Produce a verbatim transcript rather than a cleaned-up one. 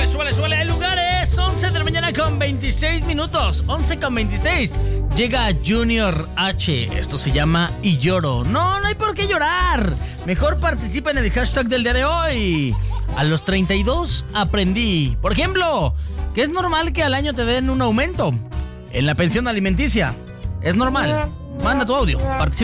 súbale, súbale, súbale. El lugar es once de la mañana con veintiséis minutos. once con veintiséis. Llega Junior H. Esto se llama Y Lloro. No, no hay por qué llorar. Mejor participa en el hashtag del día de hoy. A los treinta y dos aprendí, por ejemplo, que es normal que al año te den un aumento en la pensión alimenticia. Es normal. Manda tu audio. Participa.